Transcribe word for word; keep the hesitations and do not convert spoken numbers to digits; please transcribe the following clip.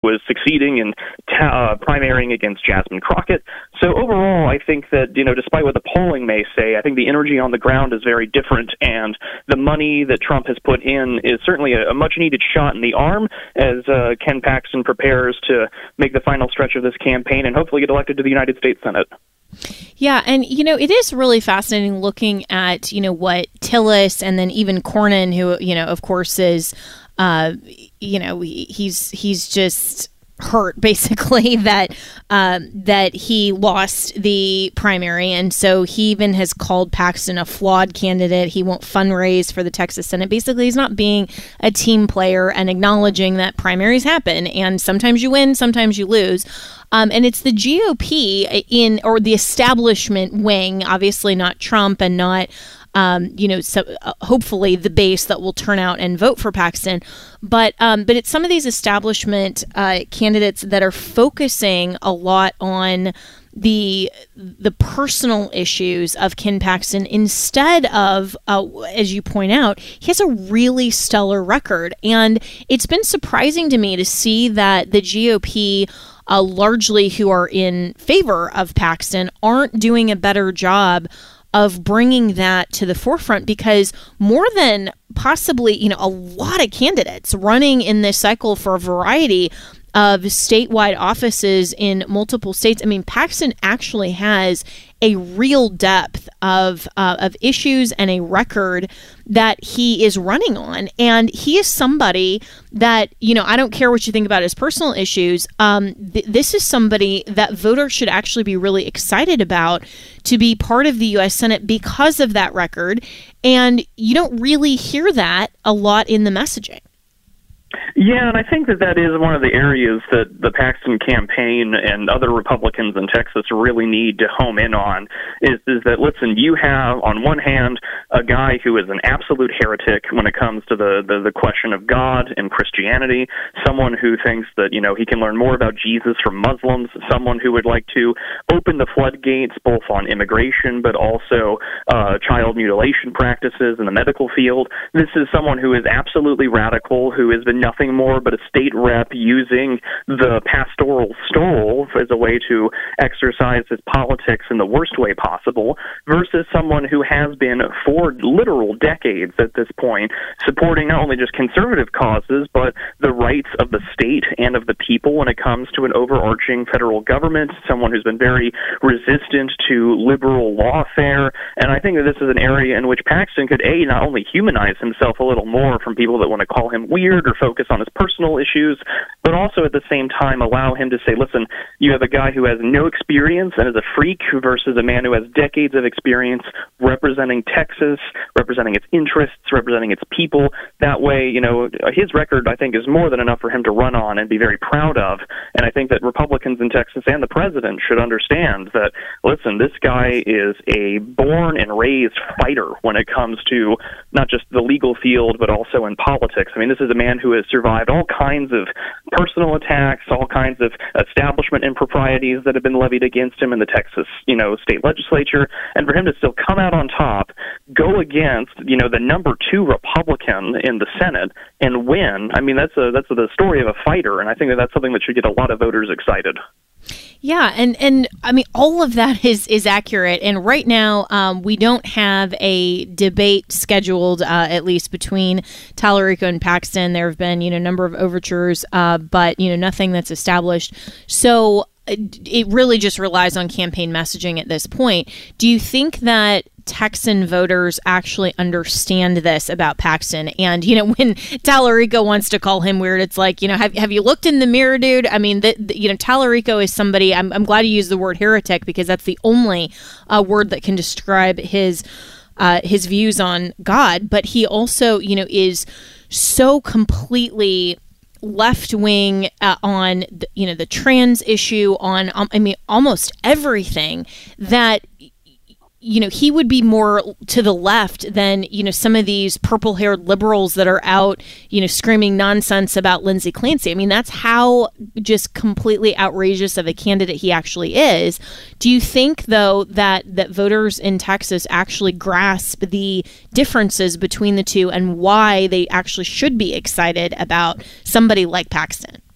was succeeding in ta- uh, primarying against Jasmine Crockett. So overall, I think that, you know, despite what the polling may say, I think the energy on the ground is very different, and the money that Trump has put in is certainly a, a much-needed shot in the arm as uh, Ken Paxton prepares to make the final stretch of this campaign and hopefully get elected to the United States Senate. Yeah, and, you know, it is really fascinating looking at, you know, what Tillis and then even Cornyn, who, you know, of course is, uh, you know, he's he's just hurt basically that um, that he lost the primary, and so he even has called Paxton a flawed candidate. He won't fundraise for the Texas Senate. Basically, he's not being a team player and acknowledging that primaries happen, and sometimes you win, sometimes you lose. Um, and it's the G O P in, or the establishment wing, obviously not Trump and not, um, you know, so, uh, hopefully the base that will turn out and vote for Paxton. But um, but it's some of these establishment uh, candidates that are focusing a lot on the the personal issues of Ken Paxton instead of, uh, as you point out, he has a really stellar record. And it's been surprising to me to see that the G O P, uh, largely who are in favor of Paxton, aren't doing a better job of bringing that to the forefront, because more than possibly, you know, a lot of candidates running in this cycle for a variety of statewide offices in multiple states. I mean, Paxton actually has a real depth of uh, of issues and a record that he is running on. And he is somebody that, you know, I don't care what you think about his personal issues. Um, th- this is somebody that voters should actually be really excited about to be part of the U S Senate because of that record. And you don't really hear that a lot in the messaging. Yeah, and I think that that is one of the areas that the Paxton campaign and other Republicans in Texas really need to home in on, is, is that, listen, you have, on one hand, a guy who is an absolute heretic when it comes to the, the, the question of God and Christianity, someone who thinks that, you know, he can learn more about Jesus from Muslims, someone who would like to open the floodgates both on immigration but also uh, child mutilation practices in the medical field. This is someone who is absolutely radical, who has been nothing more but a state rep using the pastoral stole as a way to exercise his politics in the worst way possible, versus someone who has been for literal decades at this point supporting not only just conservative causes but the rights of the state and of the people when it comes to an overarching federal government, someone who's been very resistant to liberal lawfare. And I think that this is an area in which Paxton could, A, not only humanize himself a little more from people that want to call him weird or focus on his personal issues, but also at the same time allow him to say, listen, you have a guy who has no experience and is a freak versus a man who has decades of experience representing Texas, representing its interests, representing its people. That way, you know, his record, I think, is more than enough for him to run on and be very proud of. And I think that Republicans in Texas and the president should understand that, listen, this guy is a born and raised fighter when it comes to not just the legal field, but also in politics. I mean, this is a man who has survived all kinds of personal attacks, all kinds of establishment improprieties that have been levied against him in the Texas, you know, state legislature. And for him to still come out on top, go against, you know, the number two Republican in the Senate and win, I mean, that's a that's the story of a fighter. And I think that that's something that should get a lot of voters excited. Yeah, and, and I mean, all of that is, is accurate. And right now, um, we don't have a debate scheduled, uh, at least between Tallarico and Paxton. There have been, you know, a number of overtures, uh, but, you know, nothing that's established. So it really just relies on campaign messaging at this point. Do you think that Texan voters actually understand this about Paxton? And, you know, when Tallarico wants to call him weird, it's like, you know, have have you looked in the mirror, dude? I mean, the, the, you know, Tallarico is somebody, I'm, I'm glad you used the word heretic, because that's the only uh, word that can describe his uh, his views on God. But he also, you know, is so completely left-wing uh, on, the, you know, the trans issue, on, um, I mean, almost everything, that, you know, he would be more to the left than, you know, some of these purple-haired liberals that are out, you know, screaming nonsense about Lindsey Clancy. I mean, that's how just completely outrageous of a candidate he actually is. Do you think, though, that, that voters in Texas actually grasp the differences between the two and why they actually should be excited about somebody like Paxton?